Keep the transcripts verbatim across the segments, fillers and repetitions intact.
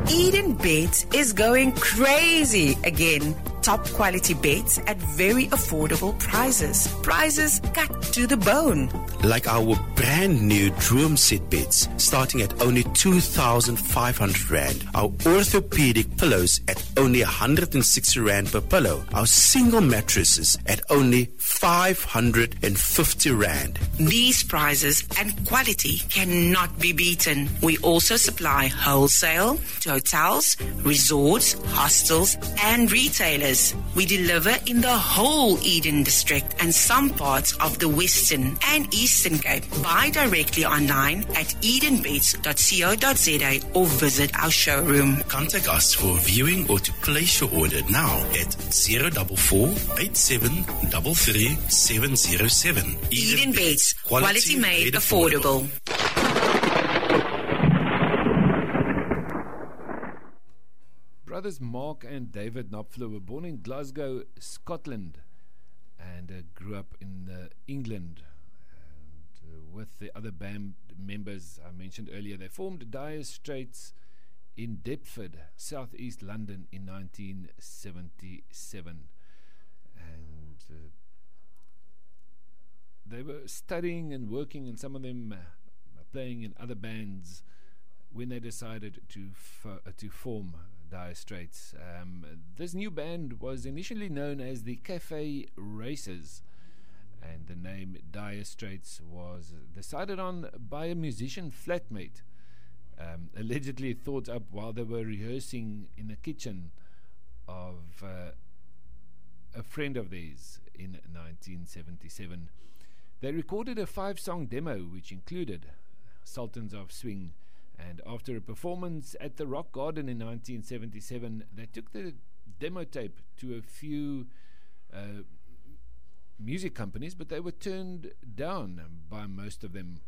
Eden Beds is going crazy again. Top quality beds at very affordable prices. Prices cut to the bone. Like our brand new Droom Set beds, starting at only two thousand five hundred rand. Our orthopedic pillows at only one hundred sixty rand per pillow. Our single mattresses at only five hundred fifty rand. These prices and quality cannot be beaten. We also supply wholesale to hotels, resorts, hostels, and retailers. We deliver in the whole Eden district and some parts of the Western and Eastern Cape. Buy directly online at eden beds dot co dot za or visit our showroom. Contact us for viewing or to place your order now at zero four four, eight seven three three, seven zero seven. Eden Beds, quality, quality made affordable. Brothers Mark and David Knopfler were born in Glasgow, Scotland, and uh, grew up in uh, England. And, uh, with the other band members I mentioned earlier, they formed Dire Straits in Deptford, southeast London, in nineteen seventy-seven. And uh, they were studying and working, and some of them uh, playing in other bands when they decided to fo- uh, to form Dire Straits. Um, this new band was initially known as the Cafe Racers, and the name Dire Straits was decided on by a musician flatmate, um, allegedly thought up while they were rehearsing in a kitchen of uh, a friend of theirs in nineteen seventy-seven. They recorded a five-song demo which included Sultans of Swing, and after a performance at the Rock Garden in nineteen seventy-seven, they took the demo tape to a few uh, music companies, but they were turned down by most of them.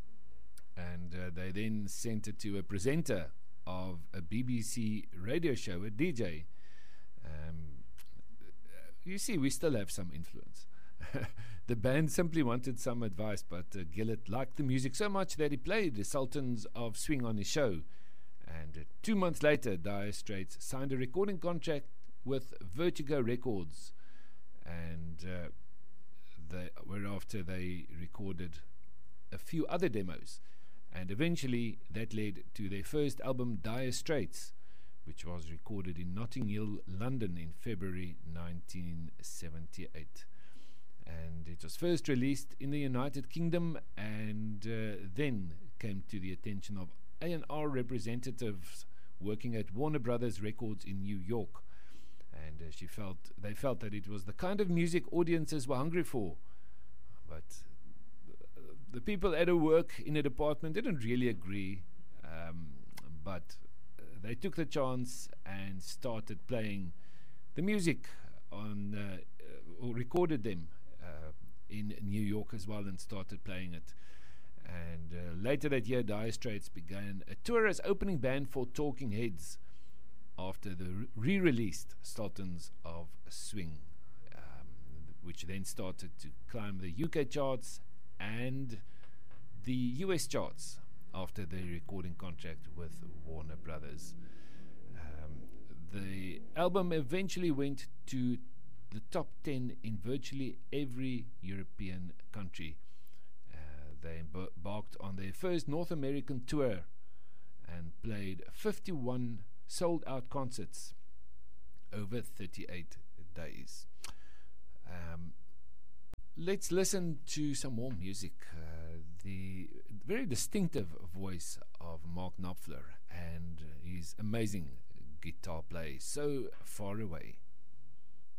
And uh, they then sent it to a presenter of a B B C radio show, a D J. Um, you see, we still have some influence. The band simply wanted some advice, but uh, Gillett liked the music so much that he played the Sultans of Swing on his show. And uh, two months later, Dire Straits signed a recording contract with Vertigo Records, and uh, they, whereafter they recorded a few other demos. And eventually that led to their first album, Dire Straits, which was recorded in Notting Hill, London in February nineteen seventy-eight. And it was first released in the United Kingdom, and uh, then came to the attention of A and R representatives working at Warner Brothers Records in New York. And uh, she felt they felt that it was the kind of music audiences were hungry for. But uh, the people at her work in the department didn't really agree, um, but uh, they took the chance and started playing the music on, uh, uh, or recorded them Uh, in New York as well, and started playing it. And uh, later that year, Dire Straits began a tour as opening band for Talking Heads after the re-released Sultans of Swing, um, which then started to climb the U K charts and the U S charts after the recording contract with Warner Brothers. Um, the album eventually went to the top ten in virtually every European country. Uh, they embarked on their first North American tour and played fifty-one sold-out concerts over thirty-eight days. Um, let's listen to some more music. Uh, the very distinctive voice of Mark Knopfler and his amazing guitar play, So Far Away.